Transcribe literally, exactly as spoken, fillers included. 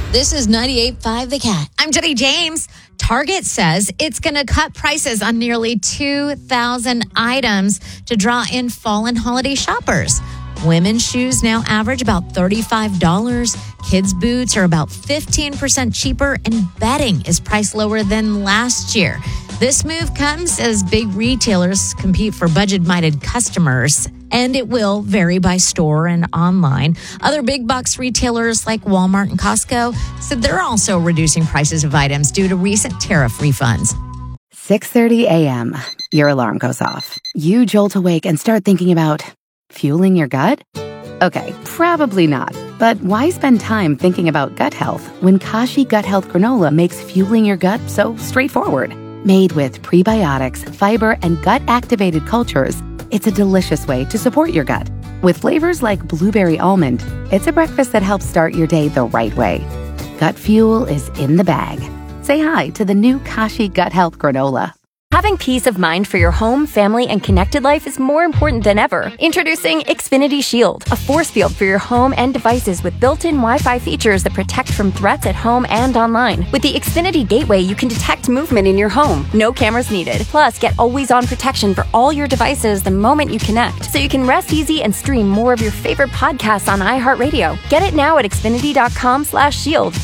This is ninety-eight point five The Cat. I'm Jenny James. Target says it's going to cut prices on nearly two thousand items to draw in fall and holiday shoppers. Women's shoes now average about thirty-five dollars. Kids' boots are about fifteen percent cheaper, and bedding is priced lower than last year. This move comes as big retailers compete for budget-minded customers, and it will vary by store and online. Other big box retailers like Walmart and Costco said they're also reducing prices of items due to recent tariff refunds. six thirty a.m. Your alarm goes off. You jolt awake and start thinking about fueling your gut? Okay, probably not. But why spend time thinking about gut health when Kashi Gut Health Granola makes fueling your gut so straightforward? Made with prebiotics, fiber, and gut-activated cultures, it's a delicious way to support your gut. With flavors like blueberry almond, it's a breakfast that helps start your day the right way. Gut fuel is in the bag. Say hi to the new Kashi Gut Health Granola. Having peace of mind for your home, family, and connected life is more important than ever. Introducing Xfinity Shield, a force field for your home and devices with built-in Wi-Fi features that protect from threats at home and online. With the Xfinity Gateway, you can detect movement in your home. No cameras needed. Plus, get always-on protection for all your devices the moment you connect, so you can rest easy and stream more of your favorite podcasts on iHeartRadio. Get it now at Xfinity dot com slash shield.